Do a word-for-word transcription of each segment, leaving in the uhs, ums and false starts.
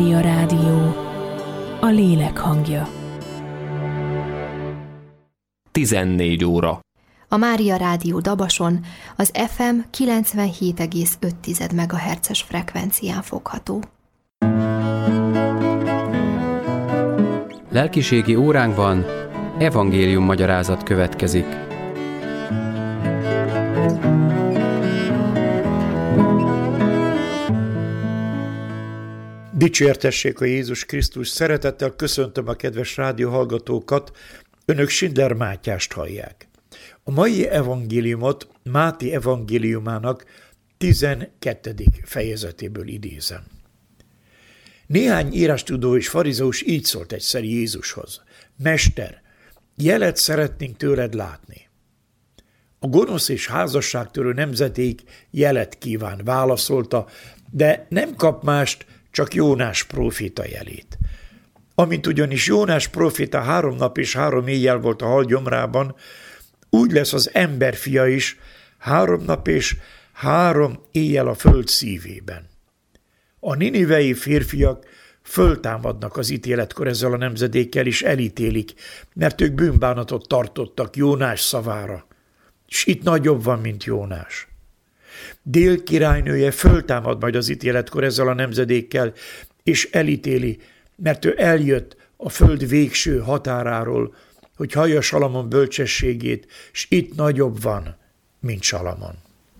A rádió, a lélek hangja. tizennégy óra. A Mária Rádió Dabason az ef em kilencvenhét egész öt megahertzes frekvencián fogható. Lelkiségi óránkban evangélium magyarázat következik. Dicsértessék a Jézus Krisztus! Szeretettel köszöntöm a kedves rádióhallgatókat, önök Schindler Mátyást hallják. A mai evangéliumot Máté evangéliumának tizenkettedik fejezetéből idézem. Néhány írástudó és farizeus így szólt egyszer Jézushoz: Mester, jelet szeretnénk tőled látni. A gonosz és házasságtörő nemzeték jelet kíván, válaszolta, de nem kap mást, csak Jónás próféta jelét. Amint ugyanis Jónás próféta három nap és három éjjel volt a hal gyomrában, úgy lesz az emberfia is három nap és három éjjel a föld szívében. A ninivei férfiak föltámadnak az ítéletkor ezzel a nemzedékkel, és elítélik, mert ők bűnbánatot tartottak Jónás szavára, s itt nagyobb van, mint Jónás. Dél királynője föltámad majd az ítéletkor ezzel a nemzedékkel, és elítéli, mert ő eljött a föld végső határáról, hogy hallja Salamon bölcsességét, s itt nagyobb van, mint Salamon.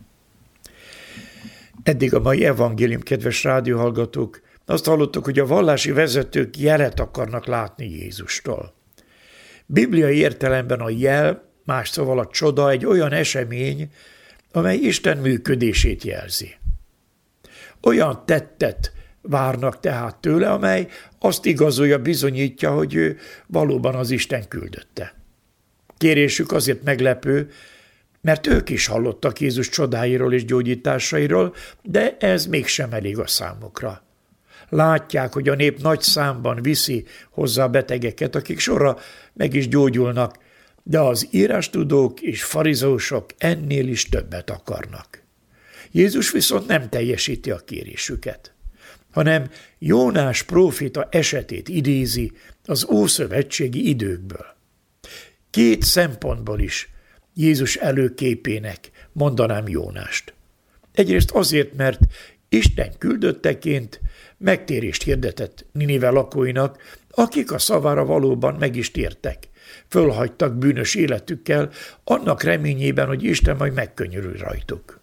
Eddig a mai evangélium, kedves rádióhallgatók, azt hallottuk, hogy a vallási vezetők jelet akarnak látni Jézustól. Bibliai értelemben a jel, más szóval a csoda egy olyan esemény, amely Isten működését jelzi. Olyan tettet várnak tehát tőle, amely azt igazolja, bizonyítja, hogy ő valóban az Isten küldötte. Kérésük azért meglepő, mert ők is hallottak Jézus csodáiról és gyógyításairól, de ez mégsem elég a számukra. Látják, hogy a nép nagy számban viszi hozzá a betegeket, akik sorra meg is gyógyulnak, de az írástudók és farizeusok ennél is többet akarnak. Jézus viszont nem teljesíti a kérésüket, hanem Jónás próféta esetét idézi az ószövetségi időkből. Két szempontból is Jézus előképének mondanám Jónást. Egyrészt azért, mert Isten küldötteként megtérést hirdetett Ninive lakóinak, akik a szavára valóban meg is tértek. Fölhagytak bűnös életükkel, annak reményében, hogy Isten majd megkönyörül rajtuk.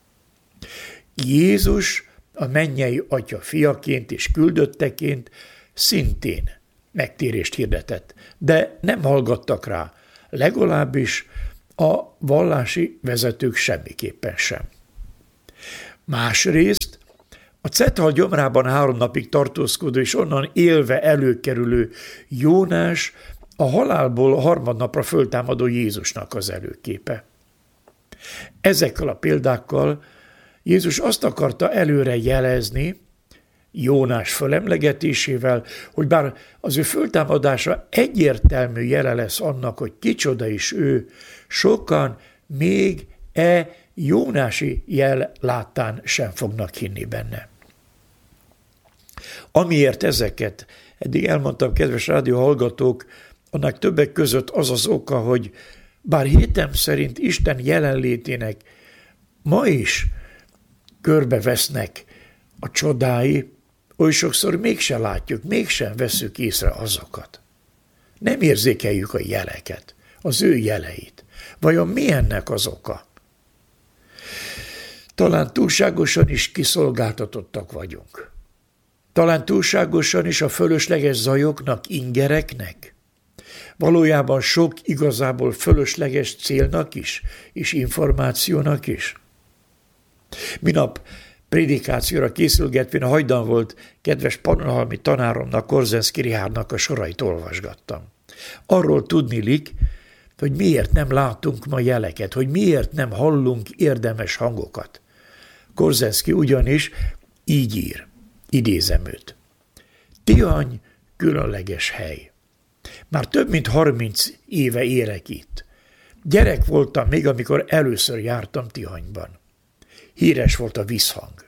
Jézus a mennyei Atya fiaként és küldötteként szintén megtérést hirdetett, de nem hallgattak rá, legalábbis a vallási vezetők semmiképpen sem. Másrészt a cethal gyomrában három napig tartózkodó és onnan élve előkerülő Jónás a halálból harmadnapra föltámadó Jézusnak az előképe. Ezekkel a példákkal Jézus azt akarta előre jelezni, Jónás fölemlegetésével, hogy bár az ő föltámadása egyértelmű jele lesz annak, hogy kicsoda is ő, sokan még e jónási jel láttán sem fognak hinni benne. Amiért ezeket eddig elmondtam, kedves rádióhallgatók, annak többek között az az oka, hogy bár hitem szerint Isten jelenlétének ma is körbevesznek a csodái, oly sokszor mégse látjuk, mégsem veszük észre azokat. Nem érzékeljük a jeleket, az ő jeleit. Vajon mi ennek az oka? Talán túlságosan is kiszolgáltatottak vagyunk. Talán túlságosan is a fölösleges zajoknak, ingereknek. Valójában sok igazából fölösleges célnak is, és információnak is. Minap prédikációra készülgetvén hajdan volt kedves pannonhalmi tanáromnak, Korzenszky Richárdnak a sorait olvasgattam. Arról tudniillik, hogy miért nem látunk ma jeleket, hogy miért nem hallunk érdemes hangokat. Korzenszky ugyanis így ír, idézem őt. Tihany különleges hely. Már több mint harminc éve élek itt. Gyerek voltam még, amikor először jártam Tihanyban. Híres volt a visszhang.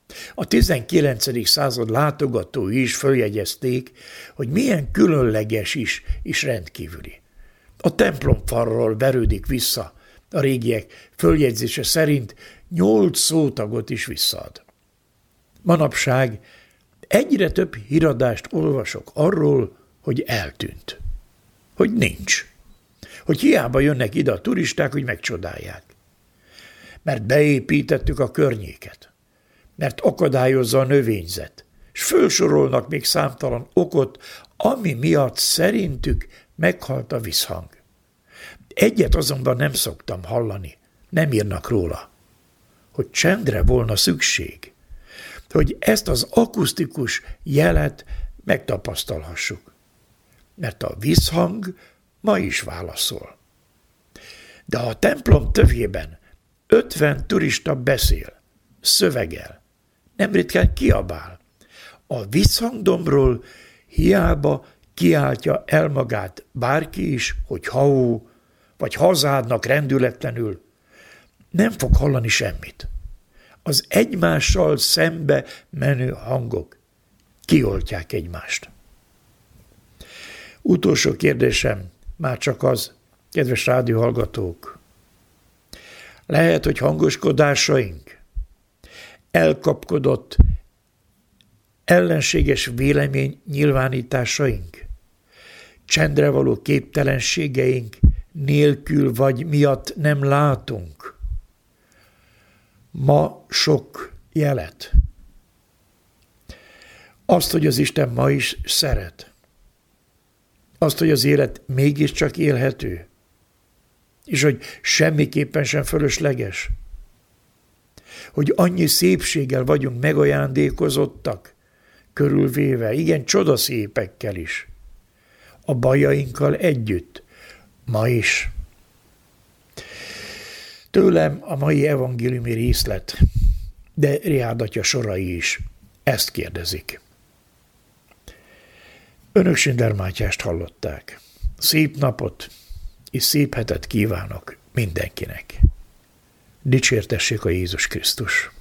A tizenkilencedik század látogatói is följegyezték, hogy milyen különleges is, és rendkívüli. A templomfalról verődik vissza, a régiek följegyzése szerint nyolc szótagot is visszaad. Manapság egyre több híradást olvasok arról, hogy eltűnt, hogy nincs, hogy hiába jönnek ide a turisták, hogy megcsodálják. Mert beépítettük a környéket, mert akadályozza a növényzet, és fölsorolnak még számtalan okot, ami miatt szerintük meghalt a visszhang. Egyet azonban nem szoktam hallani, nem írnak róla, hogy csendre volna szükség, hogy ezt az akusztikus jelet megtapasztalhassuk. Mert a visszhang ma is válaszol. De a templom tövében ötven turista beszél, szövegel, nem ritkán kiabál. A visszhangdomról hiába kiáltja el magát bárki is, hogy ha-ó, vagy hazádnak rendületlenül, nem fog hallani semmit. Az egymással szembe menő hangok kioltják egymást. Utolsó kérdésem már csak az, kedves rádióhallgatók, lehet, hogy hangoskodásaink, elkapkodott, ellenséges vélemény nyilvánításaink, csendre való képtelenségeink nélkül vagy miatt nem látunk ma sok jelet. Azt, hogy az Isten ma is szeret. Azt, hogy az élet mégiscsak élhető. És hogy semmiképpen sem fölösleges. Hogy annyi szépséggel vagyunk megajándékozottak, körülvéve, igen csodaszépekkel is. A bajainkkal együtt, ma is. Tőlem a mai evangéliumi részlet, de Riád atya sorai is ezt kérdezik. Önök Schindler Mátyást hallották. Szép napot és szép hetet kívánok mindenkinek. Dicsértessék a Jézus Krisztus!